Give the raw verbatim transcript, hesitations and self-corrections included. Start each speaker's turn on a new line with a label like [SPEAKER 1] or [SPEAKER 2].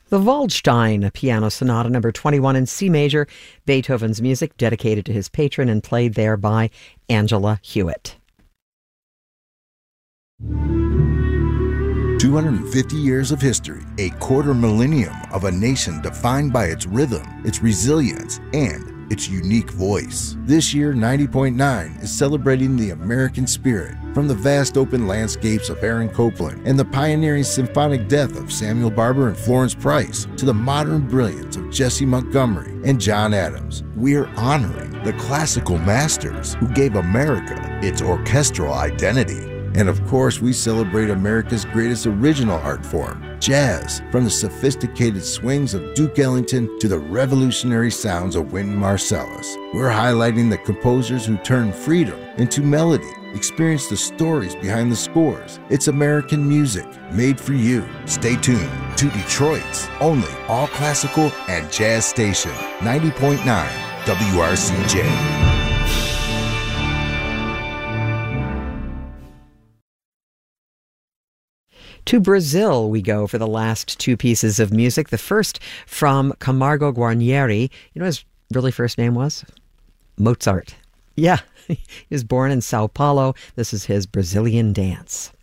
[SPEAKER 1] The Waldstein, Piano Sonata number twenty-one in C major, Beethoven's music dedicated to his patron and played there by Angela Hewitt.
[SPEAKER 2] two hundred fifty years of history, a quarter millennium of a nation defined by its rhythm, its resilience, and its unique voice. This year, ninety point nine is celebrating the American spirit, from the vast open landscapes of Aaron Copland and the pioneering symphonic depth of Samuel Barber and Florence Price to the modern brilliance of Jesse Montgomery and John Adams. We're honoring the classical masters who gave America its orchestral identity. And of course, we celebrate America's greatest original art form, jazz, from the sophisticated swings of Duke Ellington to the revolutionary sounds of Wynton Marsalis. We're highlighting the composers who turned freedom into melody. Experience the stories behind the scores. It's American music made for you. Stay tuned to Detroit's only all-classical and jazz station, ninety point nine W R C J.
[SPEAKER 1] To Brazil we go for the last two pieces of music. The first from Camargo Guarnieri. You know what his really first name was? Mozart. Yeah, he was born in Sao Paulo. This is his Brazilian dance.